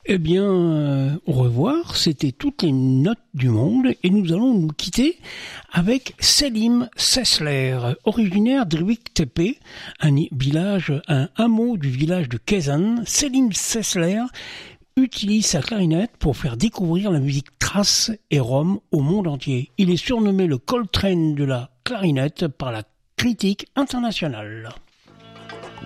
Eh bien, au revoir, c'était toutes les notes du monde et nous allons nous quitter avec Selim Sesler, originaire d'Irvik Tepe, un hameau du village de Kezan. Selim Sesler utilise sa clarinette pour faire découvrir la musique thrace et rom au monde entier. Il est surnommé le Coltrane de la clarinette par la critique internationale.